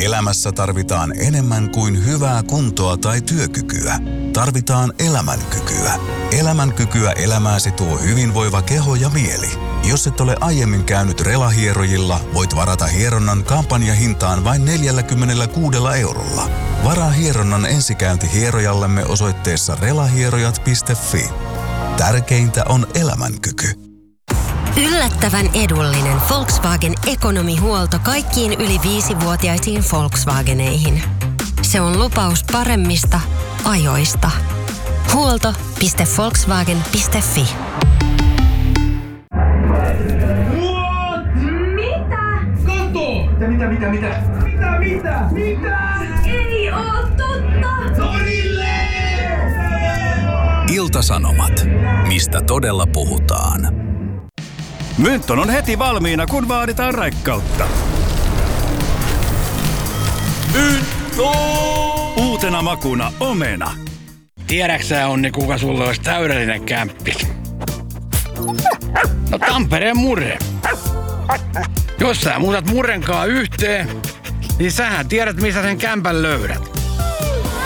Elämässä tarvitaan enemmän kuin hyvää kuntoa tai työkykyä. Tarvitaan elämänkykyä. Elämänkykyä elämääsi tuo hyvinvoiva keho ja mieli. Jos et ole aiemmin käynyt relahierojilla, voit varata hieronnan kampanjahintaan vain 46 €. Varaa hieronnan ensikäynti hierojallemme osoitteessa relahierojat.fi. Tärkeintä on elämänkyky. Yllättävän edullinen Volkswagen ekonomihuolto kaikkiin yli 5-vuotiaisiin Volkswageneihin. Se on lupaus paremmista ajoista. Huolto.volkswagen.fi. Mitä? Ei oo totta! Torille! Ilta-Sanomat. Mistä todella puhutaan. Mynton on heti valmiina, kun vaaditaan raikkautta. Myntto! Uutena makuna omena. Tiedäksä, Onni, kuka sulle olisi täydellinen kämppis? No Tampereen Murre. Jos sä muutat Murrenkaan yhteen, niin sähän tiedät, missä sen kämpän löydät.